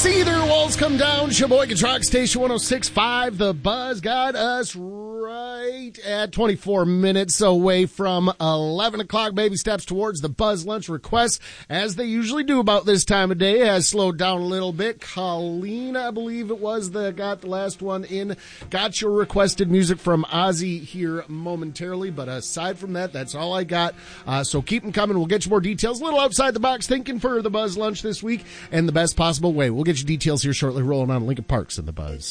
See their walls come down. Sheboygan Rock Station 106.5. The Buzz got us right at 24 minutes away from 11 o'clock. Baby steps towards the Buzz lunch request, as they usually do about this time of day. Has slowed down a little bit. Colleen, I believe it was, that got the last one in. Got your requested music from Ozzy here momentarily. But aside from that, that's all I got. So keep them coming. We'll get you more details. A little outside the box thinking for the Buzz lunch this week and the best possible way. We'll get you details here shortly. Rolling on Lincoln Parks in the Buzz.